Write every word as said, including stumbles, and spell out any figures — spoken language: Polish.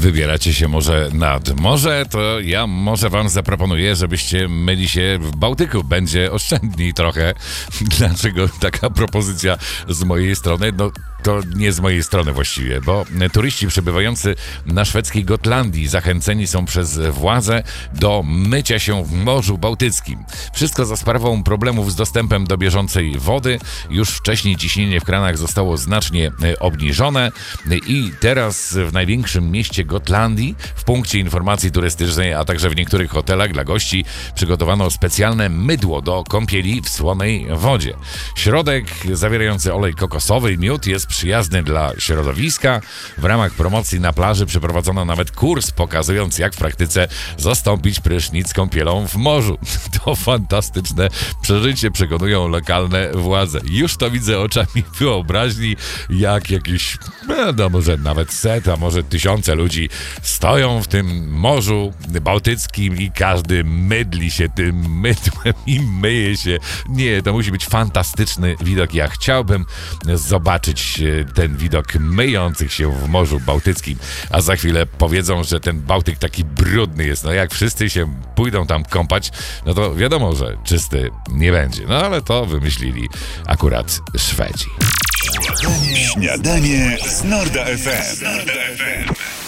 wybieracie się może nad morze, to ja może wam zaproponuję, żebyście myli się w Bałtyku. Będzie oszczędniej trochę. Dlaczego taka propozycja z mojej strony? No to nie z mojej strony właściwie, bo turyści przebywający na szwedzkiej Gotlandii zachęceni są przez władze do mycia się w Morzu Bałtyckim. Wszystko za sprawą problemów z dostępem do bieżącej wody. Już wcześniej ciśnienie w kranach zostało znacznie obniżone i teraz w największym mieście Gotlandii, w punkcie informacji turystycznej, a także w niektórych hotelach dla gości przygotowano specjalne mydło do kąpieli w słonej wodzie. Środek zawierający olej kokosowy i miód jest przyjazny dla środowiska. W ramach promocji na plaży przeprowadzono nawet kurs pokazując, jak w praktyce zastąpić prysznic kąpielą w morzu. To fantastyczne przeżycie, przekonują lokalne władze. Już to widzę oczami wyobraźni, jak jakieś, no może nawet set, a może tysiące ludzi stoją w tym Morzu Bałtyckim i każdy mydli się tym mydłem i myje się. Nie, to musi być fantastyczny widok. Ja chciałbym zobaczyć ten widok myjących się w Morzu Bałtyckim, a za chwilę powiedzą, że ten Bałtyk taki brudny jest. No jak wszyscy się pójdą tam kąpać, no to wiadomo, że czysty nie będzie. No ale to wymyślili akurat Szwedzi. Śniadanie z Norda F M.